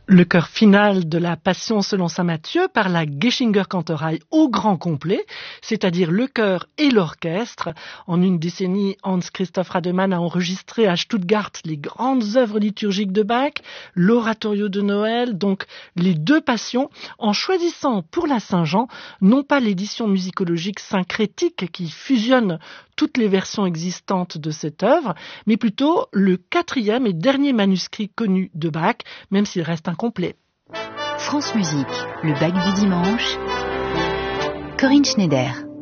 Le chœur final de la Passion selon saint Matthieu par la Geschinger Kantorei au grand complet, c'est-à-dire le chœur et l'orchestre. En une décennie, Hans Christoph Rademann a enregistré à Stuttgart les grandes œuvres liturgiques de Bach, l'oratorio de Noël, donc les deux passions, en choisissant pour la Saint-Jean non pas l'édition musicologique syncrétique qui fusionne toutes les versions existantes de cette œuvre, mais plutôt le 4e et dernier manuscrit connu de Bach, même s'il reste incomplet. France Musique, le Bach du dimanche, Corinne Schneider.